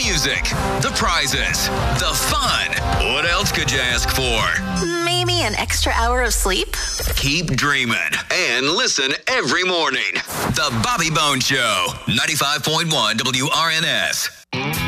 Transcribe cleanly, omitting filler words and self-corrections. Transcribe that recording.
music, the prizes, the fun. What else could you ask for? Maybe an extra hour of sleep? Keep dreaming and listen every morning. The Bobby Bone Show, 95.1 WRNS.